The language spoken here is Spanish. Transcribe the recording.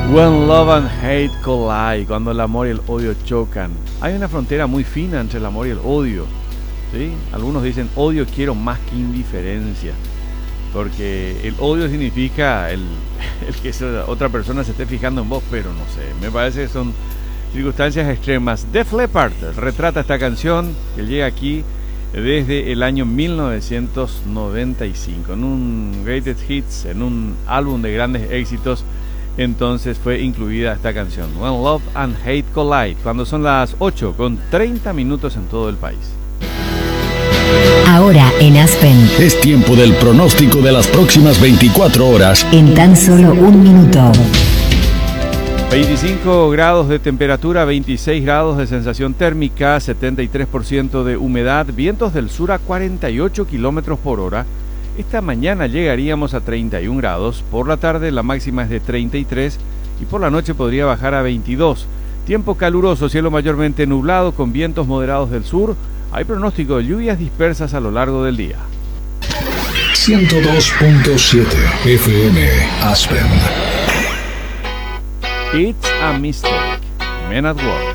When love and hate collide, cuando el amor y el odio chocan. Hay una frontera muy fina entre el amor y el odio, ¿sí? Algunos dicen odio quiero más que indiferencia, porque el odio significa el que otra persona se esté fijando en vos, pero no sé, me parece que son circunstancias extremas. Def Leppard retrata esta canción que llega aquí desde el año 1995 en un Greatest Hits, en un álbum de grandes éxitos. Entonces fue incluida esta canción, When Love and Hate Collide, cuando son las 8:30 en todo el país. Ahora en Aspen Es tiempo del pronóstico de las próximas 24 horas. en tan solo un minuto. 25 grados de temperatura, 26 grados de sensación térmica, 73% de humedad, vientos del sur a 48 kilómetros por hora. Esta mañana llegaríamos a 31 grados, por la tarde la máxima es de 33 y por la noche podría bajar a 22. Tiempo caluroso, cielo mayormente nublado con vientos moderados del sur. Hay pronóstico de lluvias dispersas a lo largo del día. 102.7 FM Aspen. It's a Mistake, Men at Work.